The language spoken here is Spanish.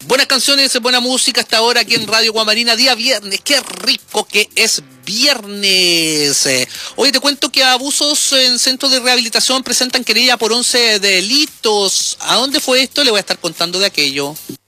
Buenas canciones, buena música hasta ahora aquí en Radio Guamarina, día viernes. Qué rico que es viernes. Hoy te cuento que abusos en centros de rehabilitación presentan querella por 11 delitos. ¿A dónde fue esto? Le voy a estar contando de aquello.